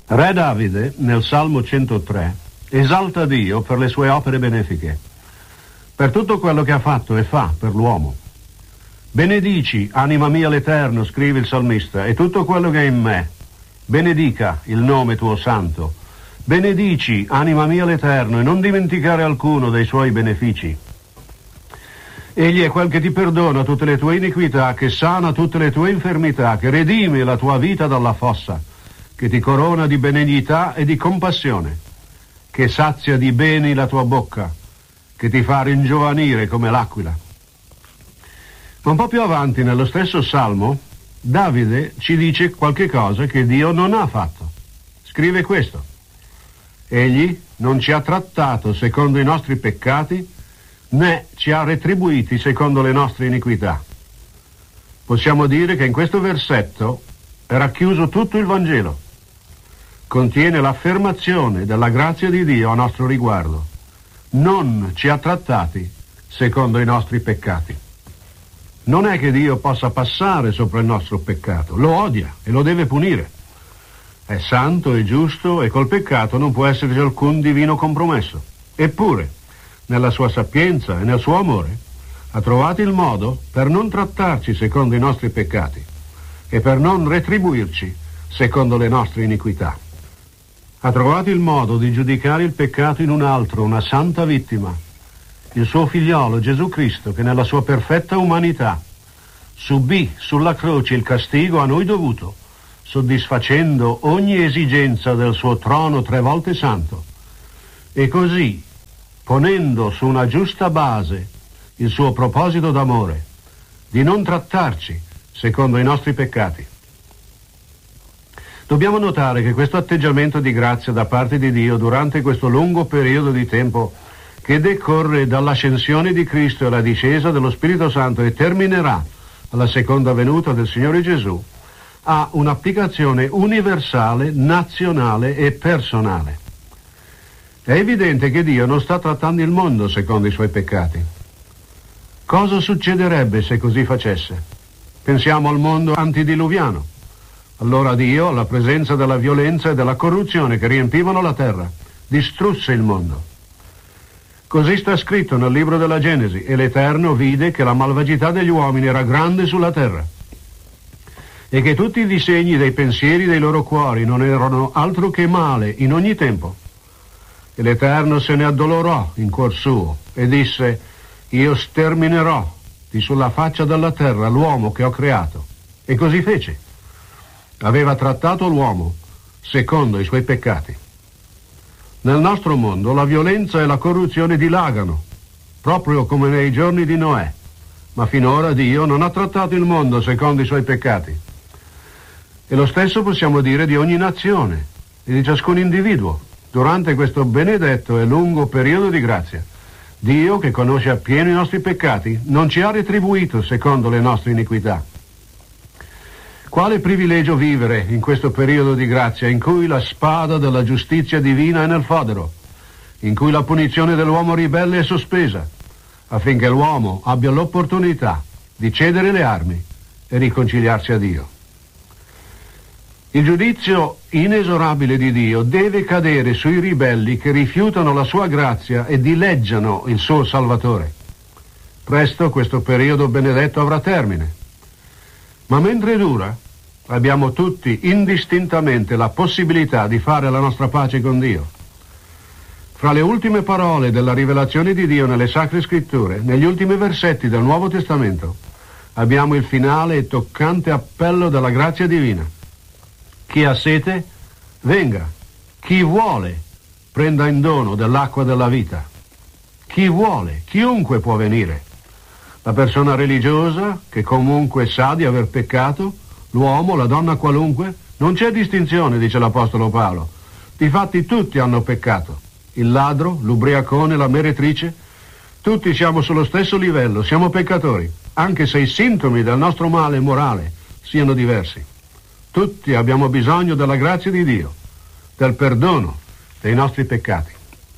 Re Davide, nel Salmo 103, esalta Dio per le sue opere benefiche, per tutto quello che ha fatto e fa per l'uomo. Benedici, anima mia, l'Eterno, scrive il salmista, e tutto quello che è in me. Benedica il nome tuo santo. Benedici, anima mia, l'Eterno, e non dimenticare alcuno dei suoi benefici. Egli è quel che ti perdona tutte le tue iniquità, che sana tutte le tue infermità, che redime la tua vita dalla fossa, che ti corona di benignità e di compassione, che sazia di beni la tua bocca, che ti fa ringiovanire come l'aquila. Ma un po' più avanti, nello stesso Salmo, Davide ci dice qualche cosa che Dio non ha fatto. Scrive questo: Egli non ci ha trattato secondo i nostri peccati, né ci ha retribuiti secondo le nostre iniquità. Possiamo dire che in questo versetto è racchiuso tutto il Vangelo. Contiene l'affermazione della grazia di Dio a nostro riguardo. Non ci ha trattati secondo i nostri peccati. Non è che Dio possa passare sopra il nostro peccato, lo odia e lo deve punire. È santo e giusto e col peccato non può esserci alcun divino compromesso. Eppure, nella sua sapienza e nel suo amore, ha trovato il modo per non trattarci secondo i nostri peccati e per non retribuirci secondo le nostre iniquità. Ha trovato il modo di giudicare il peccato in un altro, una santa vittima, il suo figliolo Gesù Cristo, che nella sua perfetta umanità subì sulla croce il castigo a noi dovuto, soddisfacendo ogni esigenza del suo trono 3 volte santo, e così, ponendo su una giusta base il suo proposito d'amore, di non trattarci secondo i nostri peccati. Dobbiamo notare che questo atteggiamento di grazia da parte di Dio durante questo lungo periodo di tempo che decorre dall'ascensione di Cristo e alla discesa dello Spirito Santo e terminerà alla seconda venuta del Signore Gesù, ha un'applicazione universale, nazionale e personale. È evidente che Dio non sta trattando il mondo secondo i suoi peccati. Cosa succederebbe se così facesse? Pensiamo al mondo antidiluviano. Allora Dio, alla presenza della violenza e della corruzione che riempivano la terra, distrusse il mondo. Così sta scritto nel libro della Genesi: e l'Eterno vide che la malvagità degli uomini era grande sulla terra e che tutti i disegni dei pensieri dei loro cuori non erano altro che male in ogni tempo. E l'Eterno se ne addolorò in cuor suo e disse: io sterminerò di sulla faccia della terra l'uomo che ho creato. E così fece. Aveva trattato l'uomo secondo i suoi peccati. Nel nostro mondo la violenza e la corruzione dilagano, proprio come nei giorni di Noè, ma finora Dio non ha trattato il mondo secondo i suoi peccati. E lo stesso possiamo dire di ogni nazione e di ciascun individuo durante questo benedetto e lungo periodo di grazia. Dio, che conosce appieno i nostri peccati, non ci ha retribuito secondo le nostre iniquità. Quale privilegio vivere in questo periodo di grazia in cui la spada della giustizia divina è nel fodero, in cui la punizione dell'uomo ribelle è sospesa, affinché l'uomo abbia l'opportunità di cedere le armi e riconciliarsi a Dio. Il giudizio inesorabile di Dio deve cadere sui ribelli che rifiutano la sua grazia e dileggiano il suo Salvatore. Presto questo periodo benedetto avrà termine. Ma mentre dura, abbiamo tutti indistintamente la possibilità di fare la nostra pace con Dio. Fra le ultime parole della rivelazione di Dio nelle Sacre Scritture, negli ultimi versetti del Nuovo Testamento, abbiamo il finale e toccante appello della grazia divina. Chi ha sete, venga. Chi vuole, prenda in dono dell'acqua della vita. Chi vuole, chiunque può venire. La persona religiosa, che comunque sa di aver peccato, l'uomo, la donna qualunque, non c'è distinzione, dice l'Apostolo Paolo. Difatti tutti hanno peccato. Il ladro, l'ubriacone, la meretrice, tutti siamo sullo stesso livello, siamo peccatori, anche se i sintomi del nostro male morale siano diversi. Tutti abbiamo bisogno della grazia di Dio, del perdono dei nostri peccati.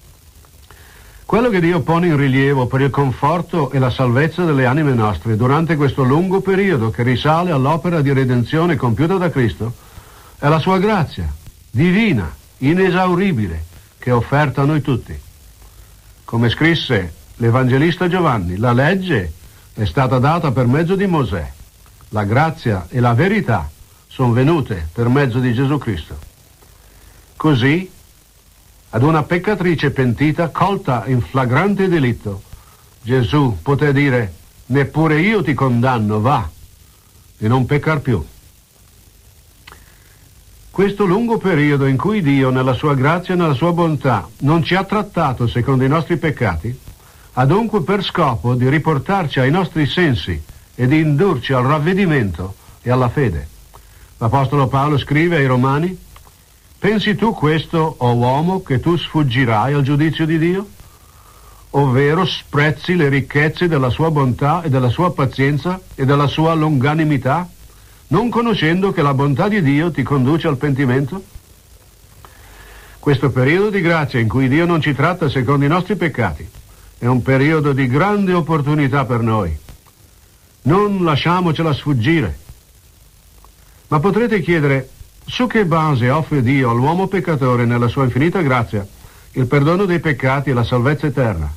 Quello che Dio pone in rilievo per il conforto e la salvezza delle anime nostre durante questo lungo periodo che risale all'opera di redenzione compiuta da Cristo è la sua grazia divina, inesauribile, che è offerta a noi tutti. Come scrisse l'Evangelista Giovanni, la legge è stata data per mezzo di Mosè, la grazia e la verità sono venute per mezzo di Gesù Cristo. Così, ad una peccatrice pentita, colta in flagrante delitto, Gesù poté dire: neppure io ti condanno, va, e non peccar più. Questo lungo periodo in cui Dio, nella sua grazia e nella sua bontà, non ci ha trattato secondo i nostri peccati, ha dunque per scopo di riportarci ai nostri sensi e di indurci al ravvedimento e alla fede. L'Apostolo Paolo scrive ai Romani: pensi tu questo, o uomo, che tu sfuggirai al giudizio di Dio? Ovvero sprezzi le ricchezze della sua bontà e della sua pazienza e della sua longanimità, non conoscendo che la bontà di Dio ti conduce al pentimento? Questo periodo di grazia in cui Dio non ci tratta secondo i nostri peccati è un periodo di grande opportunità per noi. Non lasciamocela sfuggire. Ma potrete chiedere: su che base offre Dio all'uomo peccatore, nella sua infinita grazia, il perdono dei peccati e la salvezza eterna?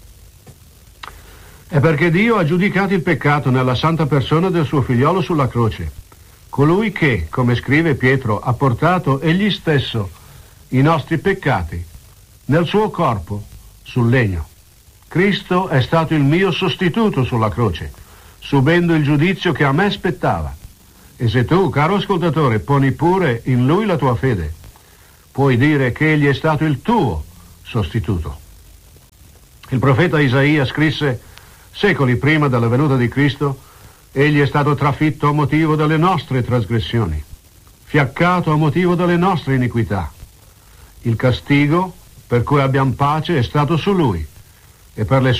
È perché Dio ha giudicato il peccato nella santa persona del suo figliolo sulla croce, colui che, come scrive Pietro, ha portato egli stesso i nostri peccati nel suo corpo sul legno. Cristo è stato il mio sostituto sulla croce, subendo il giudizio che a me spettava. E se tu, caro ascoltatore, poni pure in Lui la tua fede, puoi dire che Egli è stato il tuo sostituto. Il profeta Isaia scrisse: secoli prima della venuta di Cristo, Egli è stato trafitto a motivo delle nostre trasgressioni, fiaccato a motivo delle nostre iniquità. Il castigo per cui abbiamo pace è stato su Lui, e per le